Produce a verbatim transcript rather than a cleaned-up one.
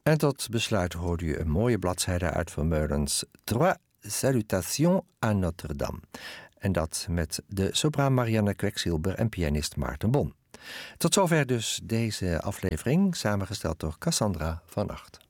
En tot besluit hoorde u een mooie bladzijde uit Vermeulens Trois Salutations à Notre-Dame. En dat met de sopraan Marianne Kweksilber en pianist Maarten Bon. Tot zover dus deze aflevering, samengesteld door Cassandra van Acht.